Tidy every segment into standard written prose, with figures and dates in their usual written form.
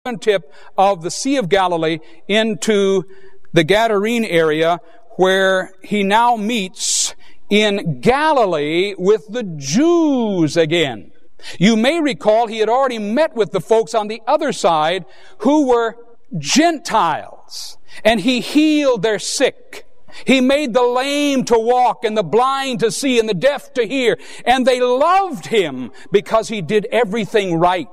tip of the Sea of Galilee into the Gadarene area, where he now meets in Galilee with the Jews again. You may recall he had already met with the folks on the other side who were Gentiles, and he healed their sick. He made the lame to walk and the blind to see and the deaf to hear, and they loved him because he did everything right.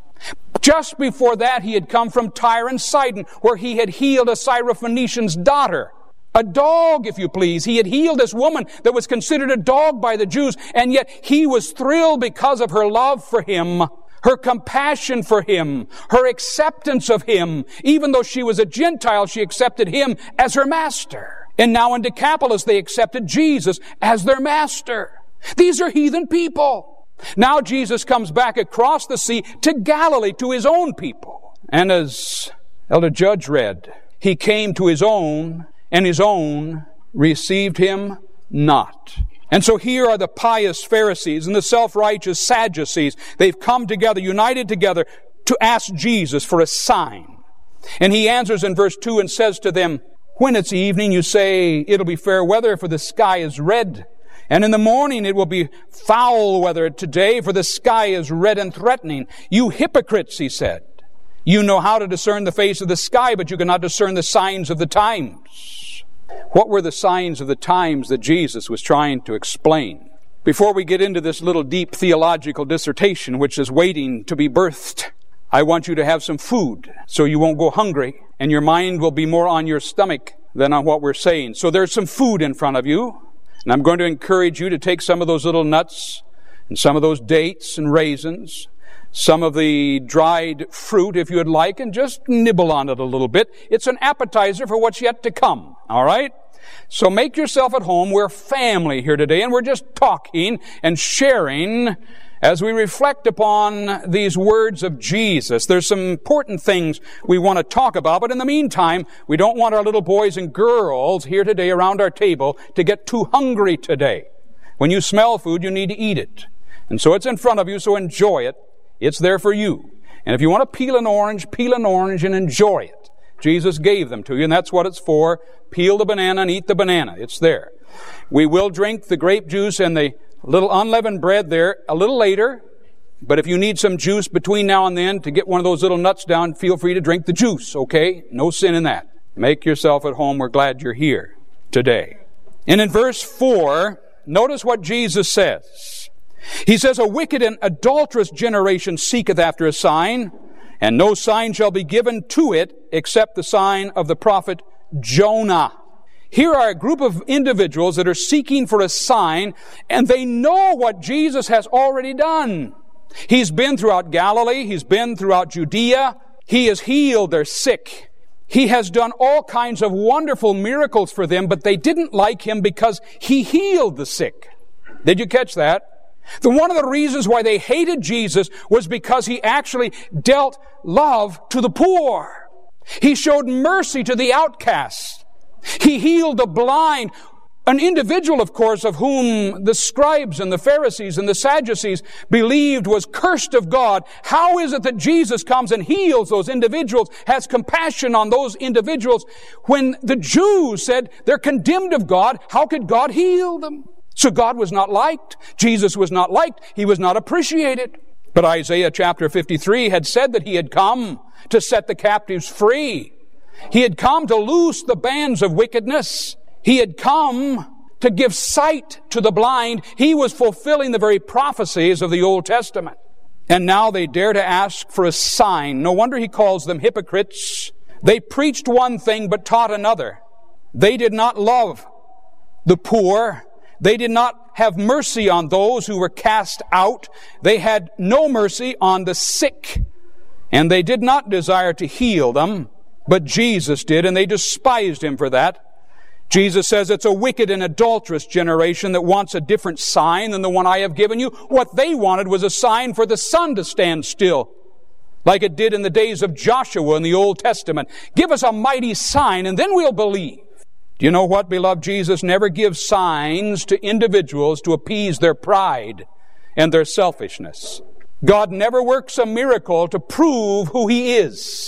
Just before that, he had come from Tyre and Sidon, where he had healed a Syrophoenician's daughter. A dog, if you please. He had healed this woman that was considered a dog by the Jews, and yet he was thrilled because of her love for him, her compassion for him, her acceptance of him. Even though she was a Gentile, she accepted him as her master. And now in Decapolis, they accepted Jesus as their master. These are heathen people. Now Jesus comes back across the sea to Galilee, to his own people. And as Elder Judge read, he came to his own, and his own received him not. And so here are the pious Pharisees and the self-righteous Sadducees. They've come together, united together, to ask Jesus for a sign. And he answers in verse 2 and says to them, "When it's evening, you say, it'll be fair weather, for the sky is red. And in the morning it will be foul weather today, for the sky is red and threatening. You hypocrites," he said. "You know how to discern the face of the sky, but you cannot discern the signs of the times." What were the signs of the times that Jesus was trying to explain? Before we get into this little deep theological dissertation, which is waiting to be birthed, I want you to have some food so you won't go hungry, and your mind will be more on your stomach than on what we're saying. So there's some food in front of you, and I'm going to encourage you to take some of those little nuts and some of those dates and raisins, some of the dried fruit, if you would like, and just nibble on it a little bit. It's an appetizer for what's yet to come, all right? So make yourself at home. We're family here today, and we're just talking and sharing as we reflect upon these words of Jesus. There's some important things we want to talk about, but in the meantime, we don't want our little boys and girls here today around our table to get too hungry today. When you smell food, you need to eat it. And so it's in front of you, so enjoy it. It's there for you. And if you want to peel an orange and enjoy it. Jesus gave them to you, and that's what it's for. Peel the banana and eat the banana. It's there. We will drink the grape juice and the little unleavened bread there a little later. But if you need some juice between now and then to get one of those little nuts down, feel free to drink the juice, okay? No sin in that. Make yourself at home. We're glad you're here today. And in verse 4, notice what Jesus says. He says, "A wicked and adulterous generation seeketh after a sign, and no sign shall be given to it except the sign of the prophet Jonah." Here are a group of individuals that are seeking for a sign, and they know what Jesus has already done. He's been throughout Galilee. He's been throughout Judea. He has healed their sick. He has done all kinds of wonderful miracles for them, but they didn't like him because he healed the sick. Did you catch that? One of the reasons why they hated Jesus was because he actually dealt love to the poor. He showed mercy to the outcast. He healed the blind. An individual, of course, of whom the scribes and the Pharisees and the Sadducees believed was cursed of God. How is it that Jesus comes and heals those individuals, has compassion on those individuals, when the Jews said they're condemned of God? How could God heal them? So God was not liked. Jesus was not liked. He was not appreciated. But Isaiah chapter 53 had said that he had come to set the captives free. He had come to loose the bands of wickedness. He had come to give sight to the blind. He was fulfilling the very prophecies of the Old Testament. And now they dare to ask for a sign. No wonder he calls them hypocrites. They preached one thing but taught another. They did not love the poor. They did not have mercy on those who were cast out. They had no mercy on the sick. And they did not desire to heal them, but Jesus did, and they despised him for that. Jesus says it's a wicked and adulterous generation that wants a different sign than the one I have given you. What they wanted was a sign for the sun to stand still, like it did in the days of Joshua in the Old Testament. Give us a mighty sign, and then we'll believe. Do you know what, beloved? Jesus never gives signs to individuals to appease their pride and their selfishness. God never works a miracle to prove who he is.